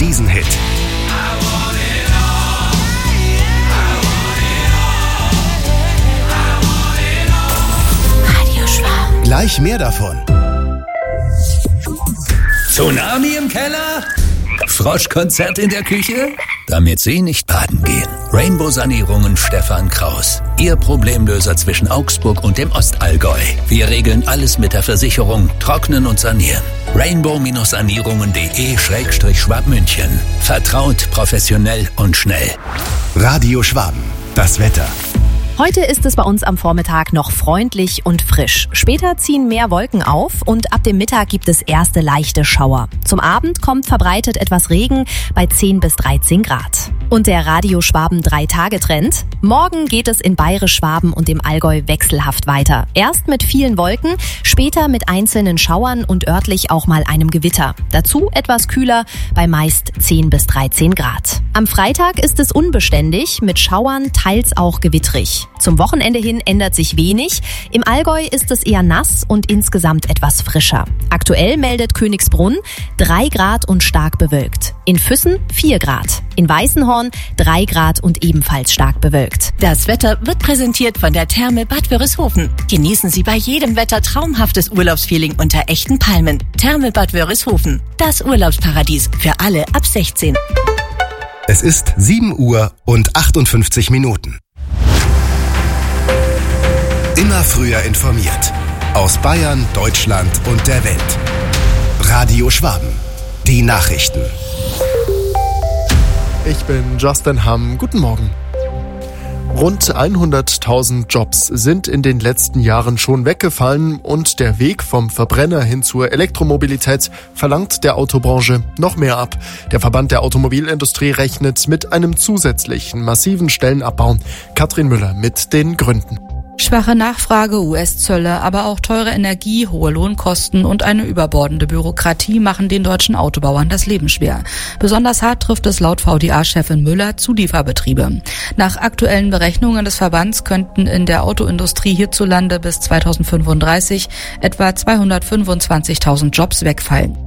diesen Hit. Radio Schwaben. Gleich mehr davon. Tsunami im Keller? Froschkonzert in der Küche? Damit Sie nicht baden gehen. Rainbow-Sanierungen Stefan Kraus. Ihr Problemlöser zwischen Augsburg und dem Ostallgäu. Wir regeln alles mit der Versicherung, trocknen und sanieren. rainbow-sanierungen.de/Schwabmünchen. Vertraut, professionell und schnell. Radio Schwaben. Das Wetter. Heute ist es bei uns am Vormittag noch freundlich und frisch. Später ziehen mehr Wolken auf und ab dem Mittag gibt es erste leichte Schauer. Zum Abend kommt verbreitet etwas Regen bei 10 bis 13 Grad. Und der Radio Schwaben 3-Tage-Trend? Morgen geht es in Bayerisch-Schwaben und dem Allgäu wechselhaft weiter. Erst mit vielen Wolken, später mit einzelnen Schauern und örtlich auch mal einem Gewitter. Dazu etwas kühler bei meist 10 bis 13 Grad. Am Freitag ist es unbeständig, mit Schauern, teils auch gewittrig. Zum Wochenende hin ändert sich wenig. Im Allgäu ist es eher nass und insgesamt etwas frischer. Aktuell meldet Königsbrunn 3 Grad und stark bewölkt. In Füssen 4 Grad. In Weißenhorn 3 Grad und ebenfalls stark bewölkt. Das Wetter wird präsentiert von der Therme Bad Wörishofen. Genießen Sie bei jedem Wetter traumhaftes Urlaubsfeeling unter echten Palmen. Therme Bad Wörishofen. Das Urlaubsparadies für alle ab 16. Es ist 7 Uhr und 58 Minuten. Immer früher informiert. Aus Bayern, Deutschland und der Welt. Radio Schwaben. Die Nachrichten. Ich bin Justin Hamm. Guten Morgen. Rund 100.000 Jobs sind in den letzten Jahren schon weggefallen und der Weg vom Verbrenner hin zur Elektromobilität verlangt der Autobranche noch mehr ab. Der Verband der Automobilindustrie rechnet mit einem zusätzlichen massiven Stellenabbau. Katrin Müller mit den Gründen. Schwache Nachfrage, US-Zölle, aber auch teure Energie, hohe Lohnkosten und eine überbordende Bürokratie machen den deutschen Autobauern das Leben schwer. Besonders hart trifft es laut VDA-Chefin Müller Zulieferbetriebe. Nach aktuellen Berechnungen des Verbands könnten in der Autoindustrie hierzulande bis 2035 etwa 225.000 Jobs wegfallen.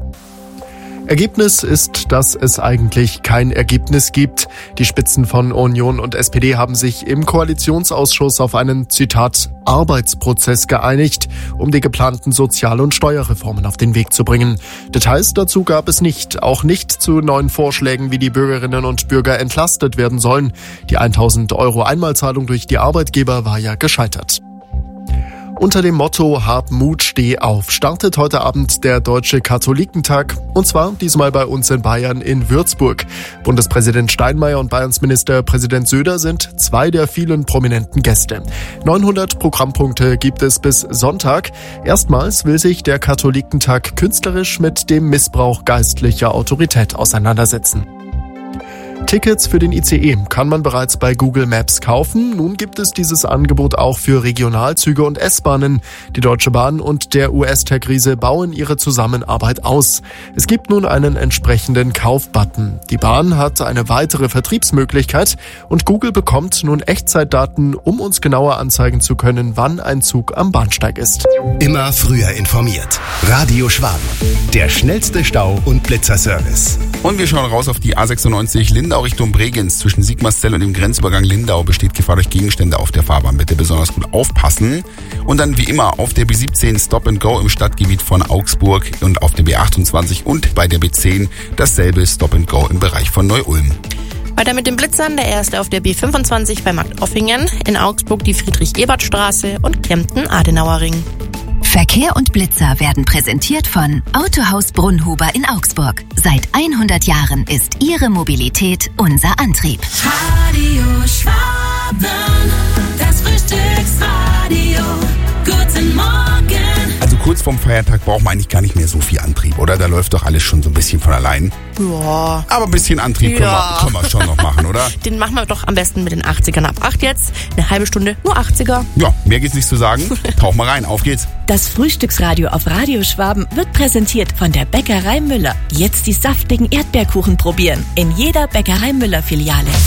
Ergebnis ist, dass es eigentlich kein Ergebnis gibt. Die Spitzen von Union und SPD haben sich im Koalitionsausschuss auf einen, Zitat, Arbeitsprozess geeinigt, um die geplanten Sozial- und Steuerreformen auf den Weg zu bringen. Details dazu gab es nicht, auch nicht zu neuen Vorschlägen, wie die Bürgerinnen und Bürger entlastet werden sollen. Die 1.000 € Einmalzahlung durch die Arbeitgeber war ja gescheitert. Unter dem Motto Hab Mut, steh auf startet heute Abend der Deutsche Katholikentag, und zwar diesmal bei uns in Bayern in Würzburg. Bundespräsident Steinmeier und Bayerns Ministerpräsident Söder sind 2 der vielen prominenten Gäste. 900 Programmpunkte gibt es bis Sonntag. Erstmals will sich der Katholikentag künstlerisch mit dem Missbrauch geistlicher Autorität auseinandersetzen. Tickets für den ICE kann man bereits bei Google Maps kaufen. Nun gibt es dieses Angebot auch für Regionalzüge und S-Bahnen. Die Deutsche Bahn und der US-Tech-Riese bauen ihre Zusammenarbeit aus. Es gibt nun einen entsprechenden Kaufbutton. Die Bahn hat eine weitere Vertriebsmöglichkeit und Google bekommt nun Echtzeitdaten, um uns genauer anzeigen zu können, wann ein Zug am Bahnsteig ist. Immer früher informiert. Radio Schwaben. Der schnellste Stau- und Blitzerservice. Und wir schauen raus auf die A96 Lindau Richtung Bregenz. Zwischen Sigmarszell und dem Grenzübergang Lindau besteht Gefahr durch Gegenstände auf der Fahrbahn. Bitte besonders gut aufpassen. Und dann wie immer auf der B17 Stop and Go im Stadtgebiet von Augsburg und auf der B28 und bei der B10 dasselbe Stop and Go im Bereich von Neu-Ulm. Weiter mit den Blitzern, der erste auf der B25 bei Marktoffingen, in Augsburg die Friedrich-Ebert-Straße und Kempten-Adenauer-Ring. Verkehr und Blitzer werden präsentiert von Autohaus Brunnhuber in Augsburg. Seit 100 Jahren ist Ihre Mobilität unser Antrieb. Radio Schwaben, das Frühstücksradio. Guten Morgen. Also kurz vorm Feiertag braucht man eigentlich gar nicht mehr so viel Antrieb, oder? Da läuft doch alles schon so ein bisschen von allein. Ja. Aber ein bisschen Antrieb können wir schon noch machen, oder? Den machen wir doch am besten mit den 80ern ab 8 jetzt. Eine halbe Stunde, nur 80er. Ja, mehr gibt's nicht zu sagen. Tauch mal rein, auf geht's. Das Frühstücksradio auf Radio Schwaben wird präsentiert von der Bäckerei Müller. Jetzt die saftigen Erdbeerkuchen probieren. In jeder Bäckerei Müller Filiale.